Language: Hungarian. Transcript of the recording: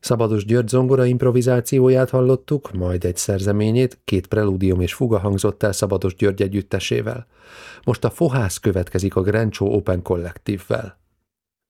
Szabados György zongora improvizációját hallottuk, majd egy szerzeményét, 2 prelúdium és fuga hangzott el Szabados György együttesével. Most a Fohász következik a Grencsó Open Kollektívvel.